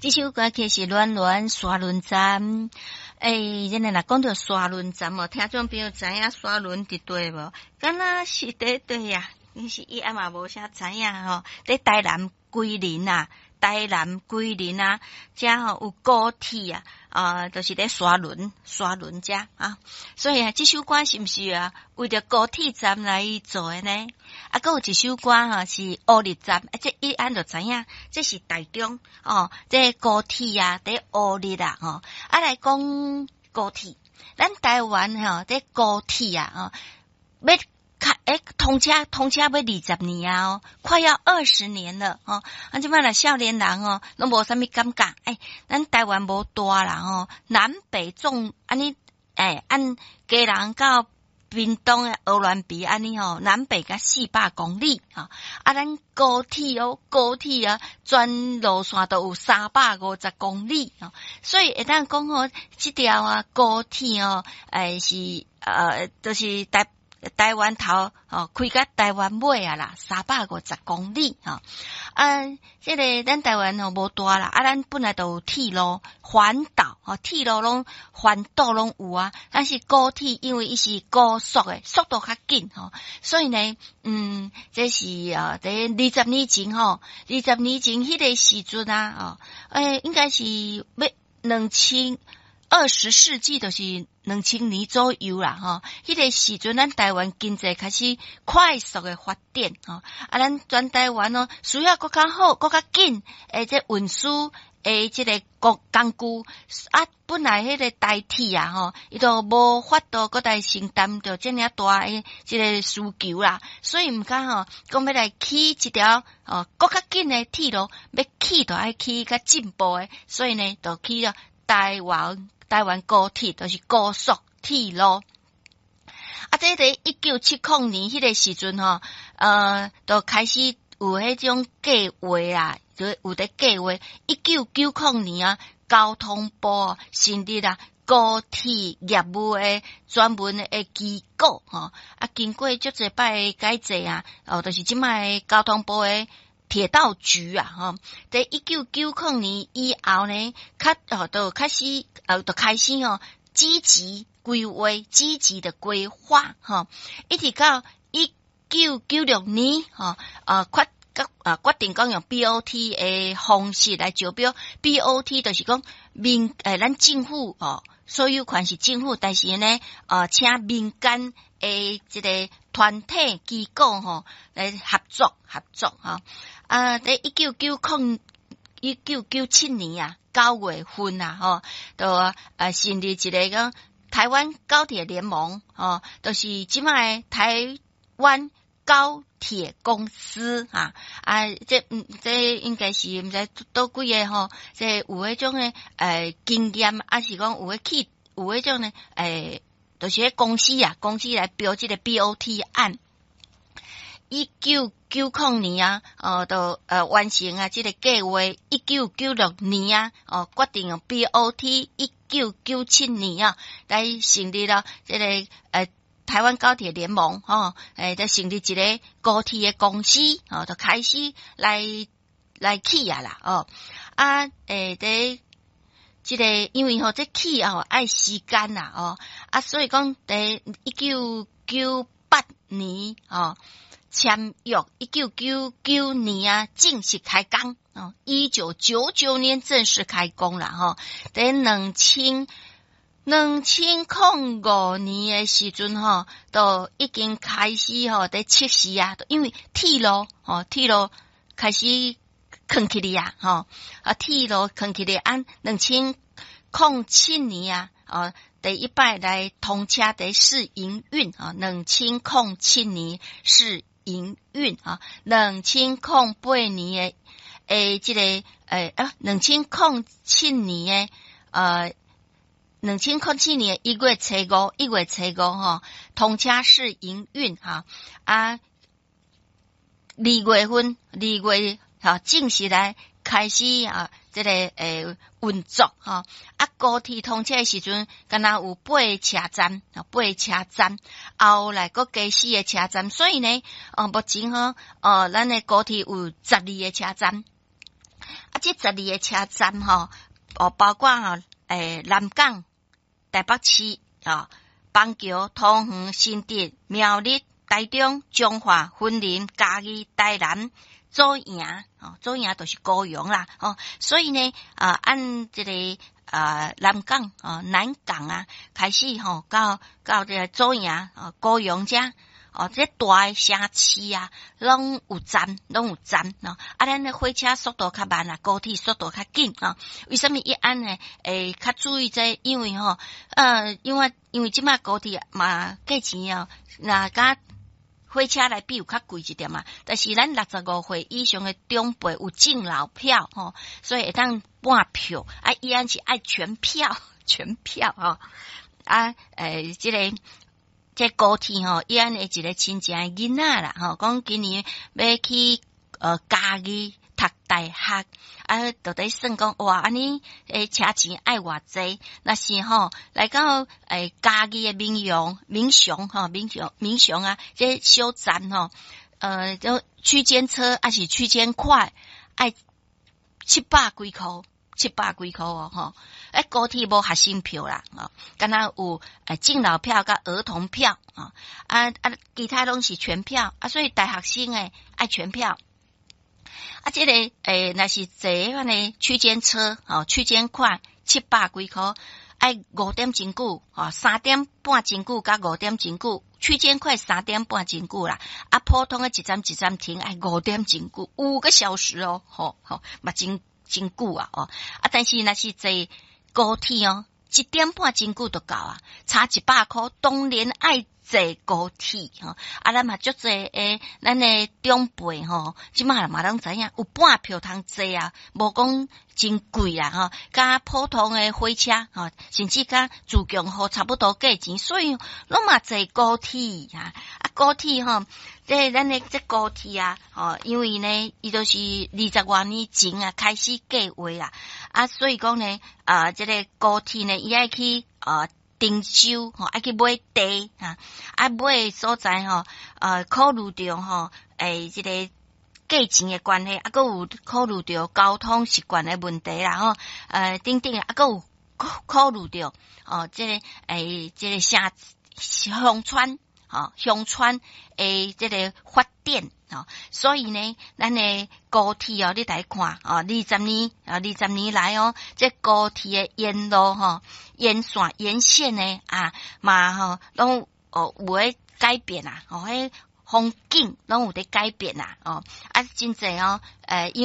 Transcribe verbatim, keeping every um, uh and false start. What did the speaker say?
这首歌曲是暖暖沙轮站。诶，咱若讲到沙轮站哦，听众朋友知影沙轮伫对无？敢若是伫对呀，你是伊也嘛无啥知影吼。伫台南桂林啊，台南桂林啊，遮吼有高铁啊，啊，就是咧沙轮沙轮遮啊。所以啊，这首歌是毋是啊，为着高铁站来做诶呢？啊，还有一首歌吼是乌日站，啊，这一按就知影，这是台中哦，这高铁啊，伫乌日啊，吼，啊来讲高铁，咱台湾吼，这高铁啊，哦，要开诶，通车通车要二十年啊，哦，快要二十年了哦，啊，即摆若少年人哦，拢无啥物感觉，诶，咱台湾无大啦吼，南北纵安尼，诶，按家人到屏东诶鹅銮鼻安尼吼，南北甲四百公里吼，啊，咱高铁哦，高铁啊，全路线都有三百五十公里哦，所以会当讲吼，即条啊高铁哦，诶是呃，就是台台湾头哦，开到台湾尾啊啦，三百五十公里吼。啊，这个咱台湾吼无大啦，啊，咱本来都有铁路环岛吼，铁路拢环岛拢有啊，但是高铁因为伊是高速诶，速度较紧吼，所以呢，嗯，这是啊，这二十年前吼，二十年前迄个时阵啊，哦，诶，应该是要两千。二十世纪就是两千年左右啦，吼，迄个时阵咱台湾经济开始快速的发展，吼，啊，咱全台湾哦，需要更较好、更较紧，诶，这运输诶，这个工工具啊，本来迄个代替啊，吼，伊都无法度搁来承担着这么大诶，这个需求啦，所以毋敢吼，讲要来起一条哦，更较紧诶铁路，要起就爱起较进步诶，所以呢，就起了台湾。台湾高铁就是高速铁路，啊，这伫一九七零年迄个时阵吼，呃，就开始有迄种计划啊，就有伫计划。一九九零年啊，交通部成立啦高铁业务诶专门诶机构吼，啊，经过足侪摆诶改制啊，哦，就是即摆诶交通部诶。铁道局啊，吼，在一九九零年以后呢，开哦，都开始呃，都开始哦，积极规划，积极的规划，哈，一直到一九九六年，哈，呃，决啊决定讲用 B O T 的方式来招标 ，B O T 就是讲民诶，咱政府哦，所有权是政府，但是呢，呃，请民间诶，这个团体机构吼来合作合作哈。啊，在一九九零一九九七年啊，九月份啊，吼，都呃成立一个讲台湾高铁联盟，哦，都、就是即卖台湾高铁公司啊，啊，这嗯，这应该是毋知倒几个吼，这有迄种诶呃经验，啊是讲有诶去有迄种诶诶，都、就是迄公司啊，公司来标这个 B O T 案。一九九零年啊，哦，都呃完成啊，这个计划。一九九六年啊，哦，决定用 B O T。一九九七年啊，来成立了这个呃台湾高铁联盟，哦，诶，来成立一个高铁的公司，哦，就开始来来起啊啦，哦，啊，诶，在这个因为吼，这起啊爱时间啦，哦，啊，所以讲在一九九八年，哦。签约一九九九年啊，正式开工哦。一九九九年正式开工啦吼。在两千两千零五年的时阵吼，都已经开始吼在测试啊。因为铁路吼，铁路开始坑起哩啊吼，啊铁路坑起哩按两千零七年啊，哦。第一摆来通车的试营运啊，两千零七年试营运啊，两千零八年的诶，这个诶啊，两千零七年的呃，两千零七年一月初五，一月初五哈，通车试营运哈啊，二月份，二月哈正式来开始啊。这个诶运作吼，啊高铁通车诶时阵，敢若有八个车站，八个车站，后来佫加四个车站，所以呢，哦目前吼，哦咱诶高铁有十二个车站。啊， 这十二个车站吼，哦，包括吼，诶，南港、台北市啊、邦桥、桃园、新竹、苗栗、台中、彰化、云林、嘉义、台南、左营，哦，左营就是高雄啦，哦，所以呢，啊，按这个啊南港啊南港啊开始吼，到到这个左营啊高雄遮。哦，这大诶城市啊，拢有站，拢有站喏。啊，咱诶火车速度较慢啊，高铁速度较紧啊。为什么伊安呢？诶，较注意这，因为吼，呃，因为因为即摆高铁嘛价钱哦，那甲火车来比有较贵一点嘛。但是咱六十五岁以上诶长辈有敬老票吼，所以会当半票。啊，伊安是爱全票，全票吼。啊，诶，即、这个。这高铁吼，伊安尼一个亲戚诶囡仔啦，吼，讲今年要去呃嘉义读大学，啊，就得算讲哇，安尼诶车钱爱偌济，那是吼来到诶嘉义诶民雄民雄吼民雄民雄啊，这小站吼，呃，就区间车还是区间快，爱七百几箍。七百几箍哦，吼！诶，高铁无学生票啦，哦，敢若有诶敬老票甲儿童票啊，啊啊，其他拢是全票啊，所以大学生诶爱全票。啊，这个诶，若是坐迄个区间车哦，区间快七百几箍，爱五点真久哦，三点半真久甲五点真久，区间快三点半真久啦，啊，普通诶一站一站停爱五点真久，五个小时哦，吼吼，嘛真。真久啊，哦，啊，但是若是坐高铁哦，一点半真久就够啊，差一百箍，当然爱坐高铁吼，啊，咱嘛足济诶，咱诶长辈吼，即马嘛拢知影有半票通坐啊，无讲真贵啦吼，甲普通诶火车吼，甚至甲自强号差不多价钱，所以拢嘛坐高铁啊，啊，高铁吼。这咱诶这高铁啊，哦，因为呢，伊都是二十多年前啊开始计划啦，啊，所以讲呢，啊，这个高铁呢，伊爱去啊征收，吼，爱去买地啊，啊买所在吼，呃，考虑到吼，诶，这个价钱诶关系，啊，搁有考虑到交通习惯诶问题啦，吼，呃，等等，啊，搁有考虑到哦，这个诶，这个乡乡村。哦，乡村诶，这个发展哦，所以呢，咱诶高铁哦，你来看哦，二十年啊，二十年来哦，这高铁诶沿路吼、哦，沿线沿线呢啊，嘛吼，拢哦有诶改变啊，哦，迄风景拢有伫改变啊，哦，啊，真济哦，诶、呃。